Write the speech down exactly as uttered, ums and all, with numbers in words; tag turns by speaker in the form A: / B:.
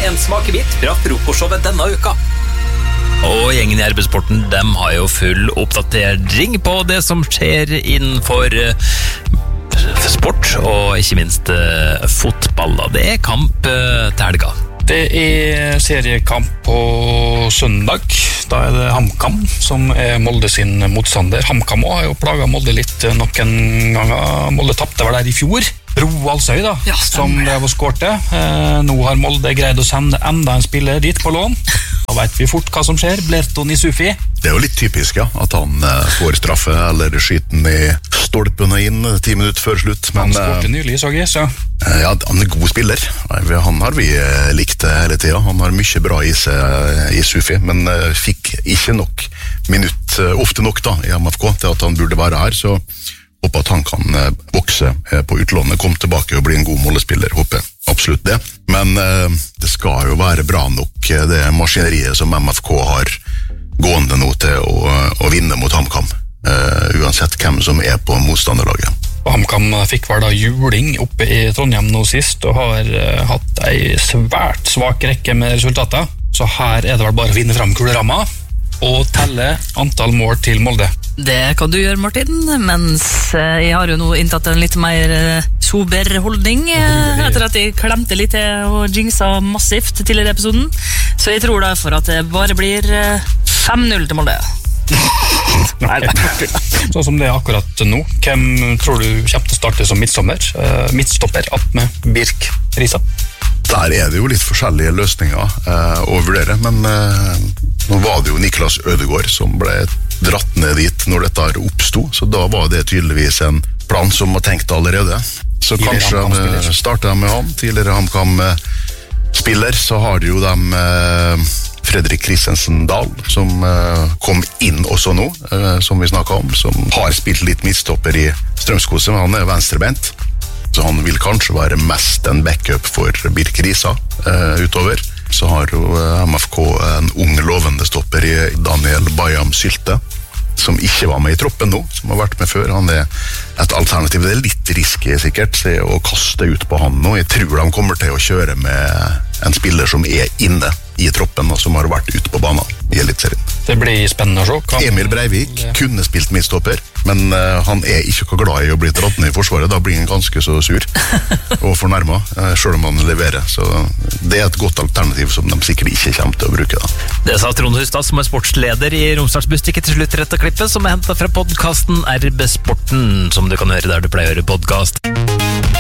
A: en smakebit fra frokostshowet denne uka. Og gjengen i R B Sporten, de har jo full oppdatering på det som skjer innenfor uh, sport, og ikke minst uh, fotball. Det er kamp uh, til helga.
B: Det er seriekamp på søndag. Da er det HamKam som er Molde sin motstander. HamKam har jo plaget Molde litt noen ganger. Molde tappte vel der i fjor. Roald Søy da, ja, som drev og skårte. Eh, nå har Molde greid å sende enda en spiller dit på lån. Da vet vi fort hva som skjer. Blerton Isufi.
C: Det er jo litt typisk, ja, at han eh, får straffe eller skyten i stolpene inn ti minutter før slutt. Men,
B: han skårte nylig, så jeg, så.
C: Eh, ja, han er god spiller. Han har vi eh, likt hele tiden. Han har mye bra i seg, Isufi, men eh, fikk ikke nok minutt, eh, ofte nok da, i M F K til at han burde være her, så håper at han kan eh, vokse eh, på utlånet, komme tilbake og bli en god målespiller, håper absolutt det. Men eh, det skal jo være bra nok, eh, det maskineriet som M F K har gående nå til å, å vinne mot HamKam, eh, uansett hvem som er på motstanderlaget.
B: Og HamKam fikk vel da juling oppe i Trondheim nå sist, og har uh, hatt en svært svak rekke med resultater. Så her er det vel bare å vinne frem kuleramma og telle antall mål til Molde.
D: Det kan du gjøre, Martin, mens jeg har jo nå inntatt en litt mer sober holdning etter at jeg klemte litt til og jinxa massivt tidligere i episoden. Så jeg tror derfor at det bare blir fem null til Molde.
B: Nei, sånn som det er akkurat nå. Hvem tror du kommer til å starte som midtstopper? Uh, midtstopper att med Birk Risa?
C: Der er det jo litt forskjellige løsninger uh, å vurdere, men uh, nå var det jo Niklas Ødegaard som ble dratt ned dit når dette oppstod, så da var det tydeligvis en plan som var tenkt allerede. Så kanskje uh, startet med han, tidligere HamKam-spiller, så har jo de uh, Fredrik Christensen Dahl, som uh, kom inn også nå, uh, som vi snakket om, som har spilt litt midtstopper i Strømskose, men han er venstrebent, så han vil kanskje være mest en backup for Birk Risa uh, utover. Så har jo uh, M F K en ung lovende stopper i Daniel Bayam Sylte, som ikke var med i troppen nå, som har vært med før. Han er et alternativ, det er litt risky sikkert, se, å kaste ut på han nå. Jeg tror de kommer til å kjøre med en spiller som er inne i troppen, og som har vært ute på banen i Elitserien.
B: Det blir spennende å se. Kan...
C: Emil Breivik det... kunne spilt midtstopper, men uh, han er ikke så glad i å bli dratt ned i forsvaret. Da blir han ganske så sur og fornærmet, uh, selv om han leverer. Så det er et godt alternativ som de sikkert ikke kommer til å bruke. Da.
A: Det sa Trond Hustad, som er sportsleder i Romsdalsbustikket til slutt rett av klippet, som er hentet fra podcasten R B Sporten, som du kan høre der du pleier å høre podcast.